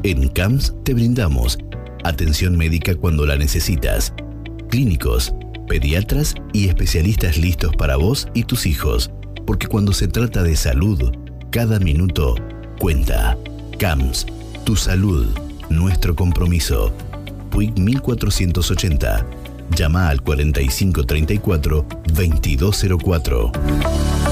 En CAMS te brindamos atención médica cuando la necesitas, clínicos, pediatras y especialistas listos para vos y tus hijos, porque cuando se trata de salud, cada minuto cuenta. CAMS, tu salud, nuestro compromiso. Puig 1480. Llama al 4534-2204.